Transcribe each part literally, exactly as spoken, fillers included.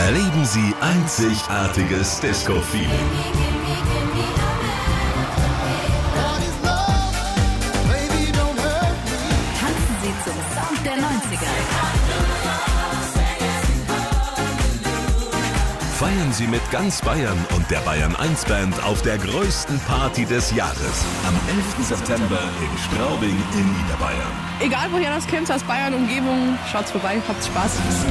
Erleben Sie einzigartiges Disco-Feeling. Tanzen Sie zum Sound der neunziger. Feiern Sie mit ganz Bayern und der Bayern eins Band auf der größten Party des Jahres. Am elften September in Straubing in Niederbayern. Egal woher das kommt, aus Bayern, Umgebung, schaut's vorbei, habt Spaß.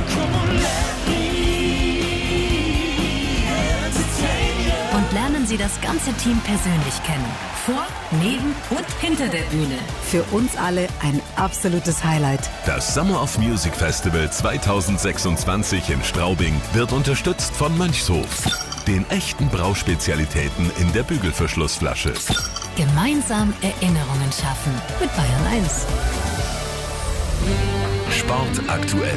Und lernen Sie das ganze Team persönlich kennen. Vor, neben und hinter der Bühne. Für uns alle ein absolutes Highlight. Das Summer of Music Festival zweitausendsechsundzwanzig in Straubing wird unterstützt von Mönchshof, den echten Brauspezialitäten in der Bügelverschlussflasche. Gemeinsam Erinnerungen schaffen mit Bayern eins. Sport aktuell.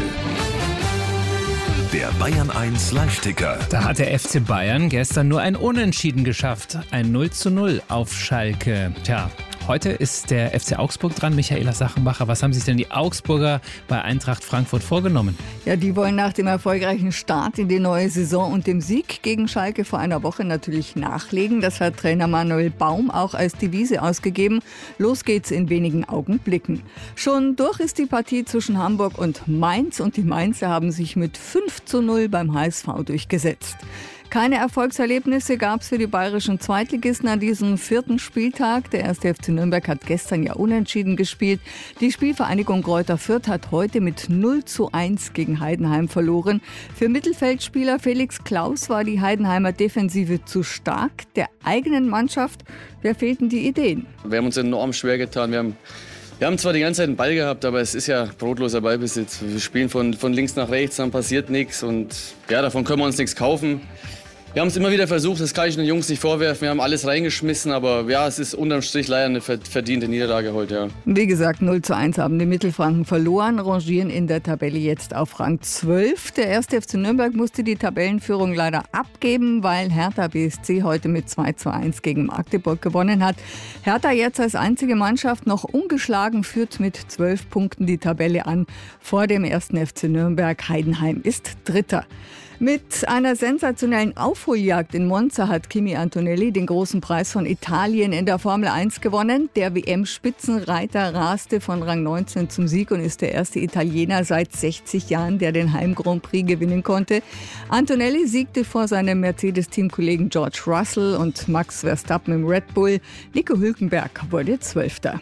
Der Bayern eins Live-Ticker. Da hat der F C Bayern gestern nur ein Unentschieden geschafft. Ein null zu null auf Schalke. Tja, heute ist der F C Augsburg dran. Michaela Sachenbacher, was haben sich denn die Augsburger bei Eintracht Frankfurt vorgenommen? Ja, die wollen nach dem erfolgreichen Start in die neue Saison und dem Sieg gegen Schalke vor einer Woche natürlich nachlegen. Das hat Trainer Manuel Baum auch als Devise ausgegeben. Los geht's in wenigen Augenblicken. Schon durch ist die Partie zwischen Hamburg und Mainz und die Mainzer haben sich mit fünf zu null beim H S V durchgesetzt. Keine Erfolgserlebnisse gab es für die bayerischen Zweitligisten an diesem vierten Spieltag. Der erste F C Nürnberg hat gestern ja unentschieden gespielt. Die Spielvereinigung Greuther Fürth hat heute mit null zu eins gegen Heidenheim verloren. Für Mittelfeldspieler Felix Klaus war die Heidenheimer Defensive zu stark. Der eigenen Mannschaft, wer fehlten die Ideen? Wir haben uns enorm schwer getan. Wir haben Wir haben zwar die ganze Zeit einen Ball gehabt, aber es ist ja brotloser Ballbesitz. Wir spielen von, von links nach rechts, dann passiert nichts und ja, davon können wir uns nichts kaufen. Wir haben es immer wieder versucht, das kann ich den Jungs nicht vorwerfen. Wir haben alles reingeschmissen, aber ja, es ist unterm Strich leider eine verdiente Niederlage heute. Ja. Wie gesagt, null zu eins haben die Mittelfranken verloren, rangieren in der Tabelle jetzt auf Rang zwölf. Der erste F C Nürnberg musste die Tabellenführung leider abgeben, weil Hertha B S C heute mit zwei zu eins gegen Magdeburg gewonnen hat. Hertha jetzt als einzige Mannschaft noch ungeschlagen, führt mit zwölf Punkten die Tabelle an. Vor dem ersten F C Nürnberg. Heidenheim ist Dritter. Mit einer sensationellen Aufholjagd in Monza hat Kimi Antonelli den großen Preis von Italien in der Formel eins gewonnen. Der W M-Spitzenreiter raste von Rang neunzehn zum Sieg und ist der erste Italiener seit sechzig Jahren, der den Heim-Grand Prix gewinnen konnte. Antonelli siegte vor seinem Mercedes-Teamkollegen George Russell und Max Verstappen im Red Bull. Nico Hülkenberg wurde Zwölfter.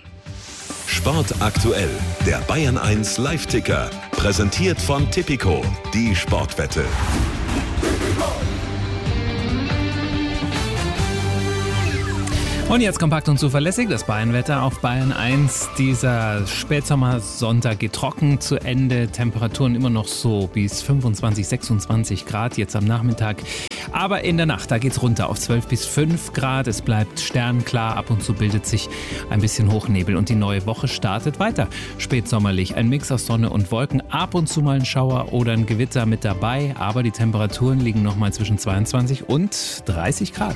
Sport aktuell. Der Bayern eins Live-Ticker. Präsentiert von Tipico. Die Sportwette. Und jetzt kompakt und zuverlässig das Bayernwetter auf Bayern eins. Dieser Spätsommersonntag geht trocken zu Ende. Temperaturen immer noch so bis fünfundzwanzig, sechsundzwanzig Grad jetzt am Nachmittag. Aber in der Nacht, da geht's runter auf zwölf bis fünf Grad. Es bleibt sternklar, ab und zu bildet sich ein bisschen Hochnebel und die neue Woche startet weiter. Spätsommerlich, ein Mix aus Sonne und Wolken, ab und zu mal ein Schauer oder ein Gewitter mit dabei. Aber die Temperaturen liegen noch mal zwischen zweiundzwanzig und dreißig Grad.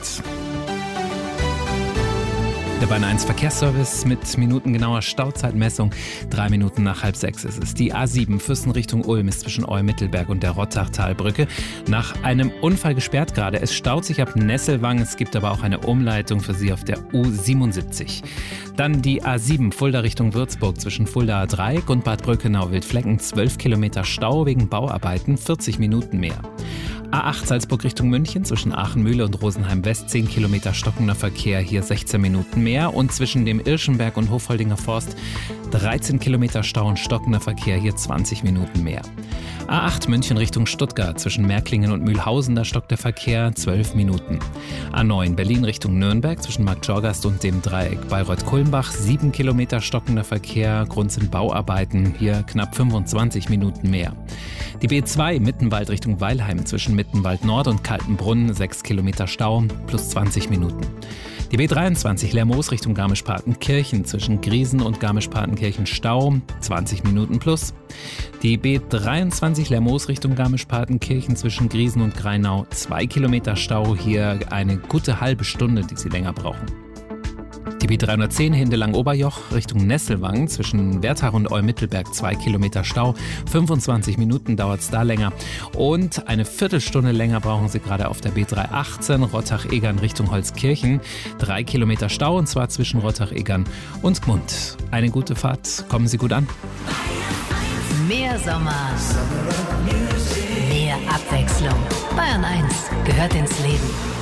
Der Bayern eins Verkehrsservice mit minutengenauer Stauzeitmessung. Drei Minuten nach halb sechs ist es. Die A sieben Füssen Richtung Ulm ist zwischen Eumittelberg und der Rottachtalbrücke nach einem Unfall gesperrt gerade. Es staut sich ab Nesselwang. Es gibt aber auch eine Umleitung für Sie auf der U siebenundsiebzig. Dann die A sieben Fulda Richtung Würzburg zwischen Fulda Dreieck und Bad Brückenau-Wildflecken. zwölf Kilometer Stau wegen Bauarbeiten, vierzig Minuten mehr. A acht Salzburg Richtung München zwischen Aachen-Mühle und Rosenheim-West, zehn Kilometer stockender Verkehr, hier sechzehn Minuten mehr. Und zwischen dem Irschenberg und Hofholdinger Forst dreizehn Kilometer Stau und stockender Verkehr, hier zwanzig Minuten mehr. A acht München Richtung Stuttgart zwischen Märklingen und Mühlhausen, da stockt der Verkehr zwölf Minuten. A neun Berlin Richtung Nürnberg zwischen Marktschorgast und dem Dreieck Bayreuth-Kulmbach, sieben Kilometer stockender Verkehr, Grund sind Bauarbeiten, hier knapp fünfundzwanzig Minuten mehr. Die B zwei Mittenwald Richtung Weilheim zwischen Mittenwald Nord und Kaltenbrunn, sechs Kilometer Stau, plus zwanzig Minuten. Die B dreiundzwanzig Lermoos Richtung Garmisch-Partenkirchen zwischen Griesen und Garmisch-Partenkirchen Stau, zwanzig Minuten plus. Die B dreiundzwanzig Lermoos Richtung Garmisch-Partenkirchen zwischen Griesen und Greinau, zwei Kilometer Stau, hier eine gute halbe Stunde, die Sie länger brauchen. Die B dreihundertzehn Hindelang-Oberjoch Richtung Nesselwang zwischen Wertach und Olmittelberg zwei Kilometer Stau. fünfundzwanzig Minuten dauert es da länger. Und eine Viertelstunde länger brauchen Sie gerade auf der B dreihundertachtzehn Rottach-Egern Richtung Holzkirchen. Drei Kilometer Stau und zwar zwischen Rottach-Egern und Gmund. Eine gute Fahrt. Kommen Sie gut an. Mehr Sommer. Mehr Abwechslung. Bayern eins gehört ins Leben.